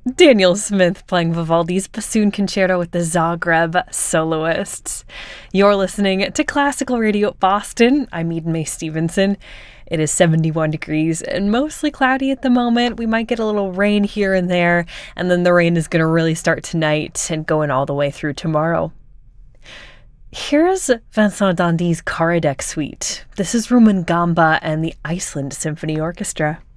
Daniel Smith playing Vivaldi's Bassoon Concerto with the Zagreb Soloists. You're listening to Classical Radio Boston. I'm Eden May Stevenson. It is 71 degrees and mostly cloudy at the moment. We might get a little rain here and there, and then the rain is going to really start tonight and going all the way through tomorrow. Here's Vincent Dandy's Karadec Suite. This is Rumangamba and the Iceland Symphony Orchestra.